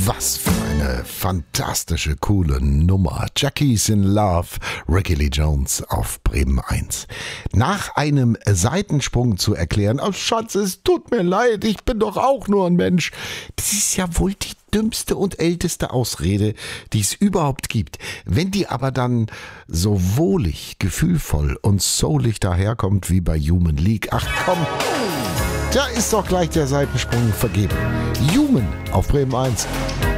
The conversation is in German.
Was für eine fantastische, coole Nummer. Jackie's in Love, Ricky Lee Jones auf Bremen 1. Nach einem Seitensprung zu erklären, oh Schatz, es tut mir leid, ich bin doch auch nur ein Mensch. Das ist ja wohl die dümmste und älteste Ausrede, die es überhaupt gibt. Wenn die aber dann so wohlig, gefühlvoll und soulig daherkommt wie bei Human League, ach komm, da ist doch gleich der Seitensprung vergeben. Human auf Bremen 1.